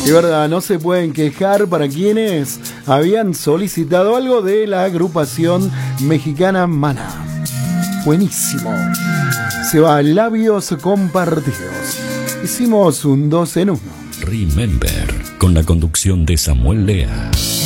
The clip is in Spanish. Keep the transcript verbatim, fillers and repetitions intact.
Y verdad, no se pueden quejar para quienes habían solicitado algo de la agrupación mexicana Maná. Buenísimo. Se va Labios Compartidos. Hicimos un dos en uno. Remember, con la conducción de Samuel Lea.